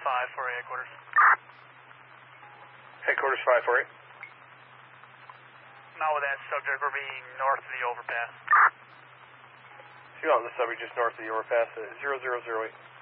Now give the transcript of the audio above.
548 headquarters. Headquarters 548. Not with that subject, we're being north of the overpass. So you're on the subject just north of the overpass at 0008.